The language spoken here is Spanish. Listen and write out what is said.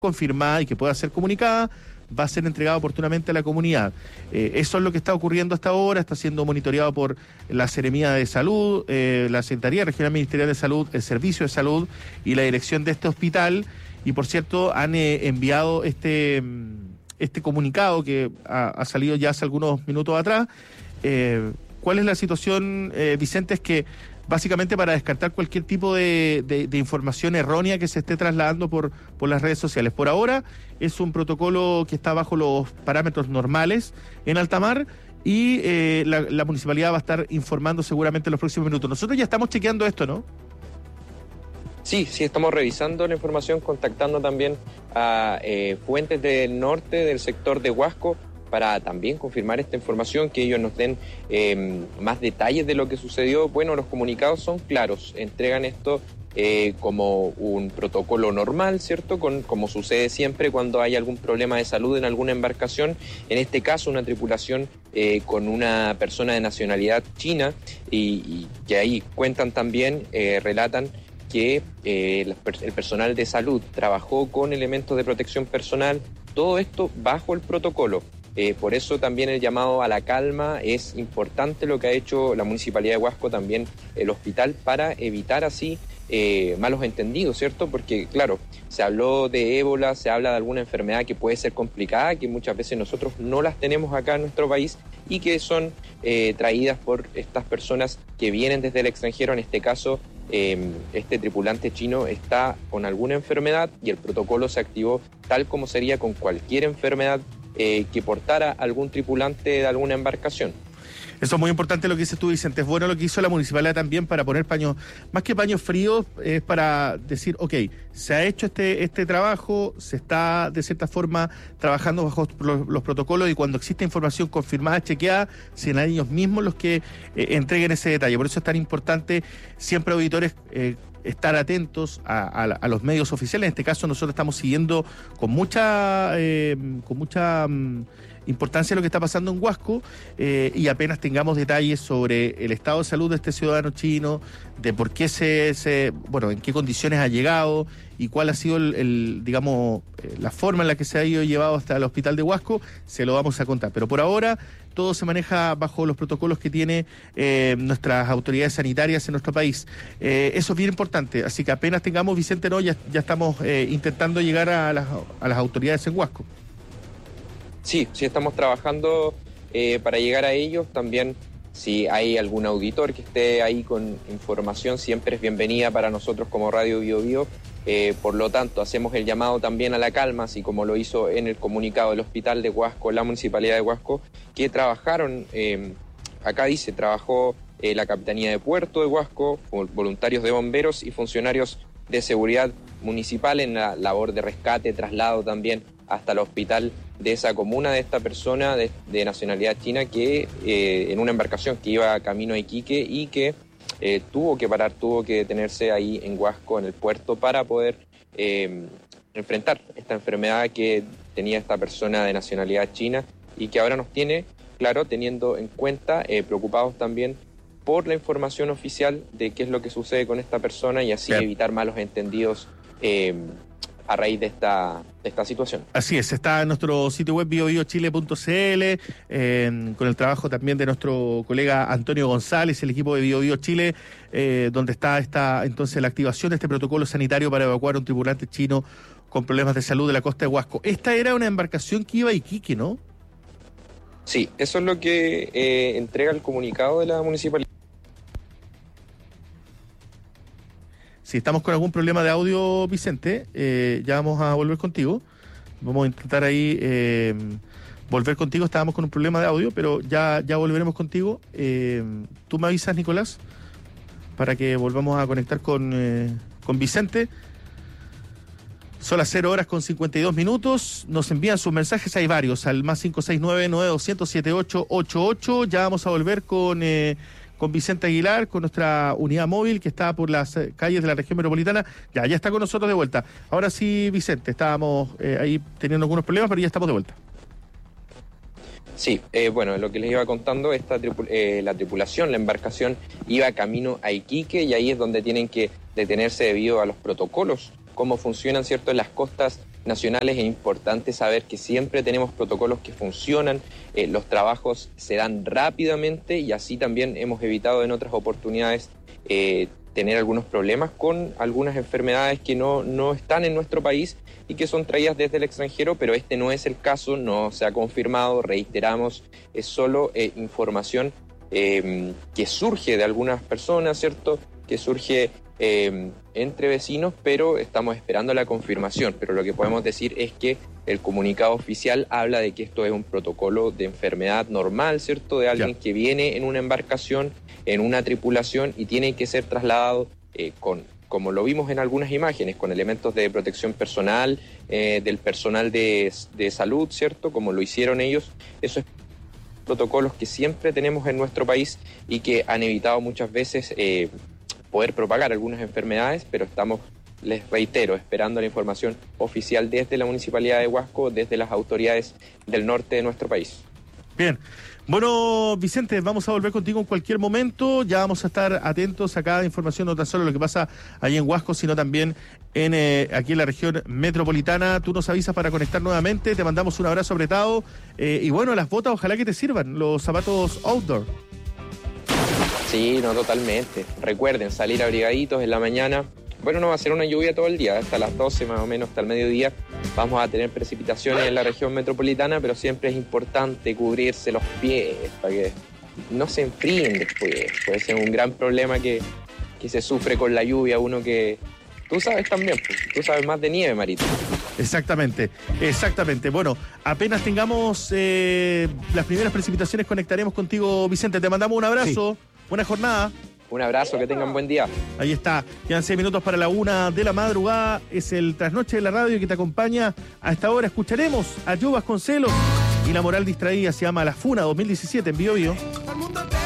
confirmada y que pueda ser comunicada, va a ser entregada oportunamente a la comunidad. Eso es lo que está ocurriendo hasta ahora, está siendo monitoreado por la Seremía de Salud, la Secretaría Regional Ministerial de Salud, el Servicio de Salud y la dirección de este hospital. Y por cierto, han enviado este comunicado que ha salido ya hace algunos minutos atrás. ¿Cuál es la situación, Vicente? Es que básicamente para descartar cualquier tipo de información errónea que se esté trasladando por las redes sociales. Por ahora es un protocolo que está bajo los parámetros normales en alta mar y la municipalidad va a estar informando seguramente en los próximos minutos. Nosotros ya estamos chequeando esto, ¿no? Sí, estamos revisando la información, contactando también a fuentes del norte, del sector de Huasco, para también confirmar esta información, que ellos nos den más detalles de lo que sucedió. Bueno, los comunicados son claros, entregan esto como un protocolo normal, ¿cierto? Como sucede siempre cuando hay algún problema de salud en alguna embarcación, en este caso una tripulación con una persona de nacionalidad china, y que ahí cuentan también, relatan que el personal de salud trabajó con elementos de protección personal, todo esto bajo el protocolo. Por eso también el llamado a la calma. Es importante lo que ha hecho la Municipalidad de Huasco, también el hospital, para evitar así malos entendidos, ¿cierto? Porque, claro, se habló de ébola, se habla de alguna enfermedad que puede ser complicada, que muchas veces nosotros no las tenemos acá en nuestro país y que son traídas por estas personas que vienen desde el extranjero. En este caso, este tripulante chino está con alguna enfermedad y el protocolo se activó tal como sería con cualquier enfermedad que portara algún tripulante de alguna embarcación. Eso es muy importante lo que dices tú, Vicente. Es bueno lo que hizo la municipalidad también para poner paños, más que paños fríos, es para decir, ok, se ha hecho este trabajo, se está de cierta forma trabajando bajo los protocolos, y cuando existe información confirmada, chequeada, serán ellos mismos los que entreguen ese detalle. Por eso es tan importante siempre, auditores, estar atentos a los medios oficiales. En este caso nosotros estamos siguiendo con mucha importancia lo que está pasando en Huasco, y apenas tengamos detalles sobre el estado de salud de este ciudadano chino, de por qué en qué condiciones ha llegado y cuál ha sido la forma en la que se ha ido llevado hasta el hospital de Huasco, se lo vamos a contar. Pero por ahora todo se maneja bajo los protocolos que tiene nuestras autoridades sanitarias en nuestro país. Eso es bien importante, así que apenas tengamos, Vicente, ya estamos intentando llegar a las autoridades en Huasco. Sí, estamos trabajando para llegar a ellos. También, si hay algún auditor que esté ahí con información, siempre es bienvenida para nosotros como Radio Bio Bio. Por lo tanto, hacemos el llamado también a la calma, así como lo hizo en el comunicado del Hospital de Huasco, la Municipalidad de Huasco, que trabajaron, acá dice, trabajó la Capitanía de Puerto de Huasco, voluntarios de bomberos y funcionarios de seguridad municipal en la labor de rescate, traslado también hasta el hospital de esa comuna, de esta persona de nacionalidad china, que en una embarcación que iba camino a Iquique y que tuvo que parar, tuvo que detenerse ahí en Huasco, en el puerto, para poder enfrentar esta enfermedad que tenía esta persona de nacionalidad china, y que ahora nos tiene, claro, teniendo en cuenta, preocupados también por la información oficial de qué es lo que sucede con esta persona, y así evitar malos entendidos a raíz de esta situación. Así es, está en nuestro sitio web biobiochile.cl, con el trabajo también de nuestro colega Antonio González, el equipo de Bio Bio Chile, donde está entonces la activación de este protocolo sanitario para evacuar a un tripulante chino con problemas de salud de la costa de Huasco. Esta era una embarcación que iba a Iquique, ¿no? Sí, eso es lo que entrega el comunicado de la municipalidad. Si estamos con algún problema de audio, Vicente, ya vamos a volver contigo. Vamos a intentar ahí volver contigo. Estábamos con un problema de audio, pero ya volveremos contigo. Tú me avisas, Nicolás, para que volvamos a conectar con Vicente. Son las 0:52. Nos envían sus mensajes, hay varios, al más 569-9200-7888. Ya vamos a volver con Vicente Aguilar, con nuestra unidad móvil que está por las calles de la región metropolitana. Ya está con nosotros de vuelta. Ahora sí, Vicente, estábamos ahí teniendo algunos problemas, pero ya estamos de vuelta. Sí, lo que les iba contando, la tripulación, la embarcación, iba camino a Iquique, y ahí es donde tienen que detenerse debido a los protocolos, cómo funcionan, ¿cierto?, en las costas nacionales, es importante saber que siempre tenemos protocolos que funcionan, los trabajos se dan rápidamente y así también hemos evitado en otras oportunidades tener algunos problemas con algunas enfermedades que no están en nuestro país y que son traídas desde el extranjero, pero este no es el caso, no se ha confirmado, reiteramos, es solo información que surge de algunas personas, ¿cierto?, que surge entre vecinos, pero estamos esperando la confirmación. Pero lo que podemos decir es que el comunicado oficial habla de que esto es un protocolo de enfermedad normal, ¿cierto?, de alguien que viene en una embarcación, en una tripulación y tiene que ser trasladado como lo vimos en algunas imágenes, con elementos de protección personal, del personal de salud, ¿cierto?, como lo hicieron ellos. Eso es protocolos que siempre tenemos en nuestro país y que han evitado muchas veces poder propagar algunas enfermedades, pero estamos, les reitero, esperando la información oficial desde la Municipalidad de Huasco, desde las autoridades del norte de nuestro país. Bien. Bueno, Vicente, vamos a volver contigo en cualquier momento. Ya vamos a estar atentos a cada información, no tan solo lo que pasa ahí en Huasco, sino también aquí en la región metropolitana. Tú nos avisas para conectar nuevamente. Te mandamos un abrazo apretado. Y bueno, las botas, ojalá que te sirvan, los zapatos outdoor. Sí, no, totalmente. Recuerden, salir abrigaditos en la mañana. Bueno, no va a ser una lluvia todo el día, hasta las 12 más o menos, hasta el mediodía. Vamos a tener precipitaciones en la región metropolitana, pero siempre es importante cubrirse los pies para que no se enfríen después. Puede ser un gran problema que se sufre con la lluvia, uno que... Tú sabes también, pues, tú sabes más de nieve, Marito. Exactamente. Bueno, apenas tengamos las primeras precipitaciones, conectaremos contigo, Vicente. Te mandamos un abrazo, buena jornada. Un abrazo, que tengan buen día. Ahí está, quedan 6 minutos para la 1 de la madrugada. Es el Trasnoche de la Radio que te acompaña a esta hora. Escucharemos a Joe Vasconcelos y La Moral Distraída, se llama La Funa 2017 en Bio Bio.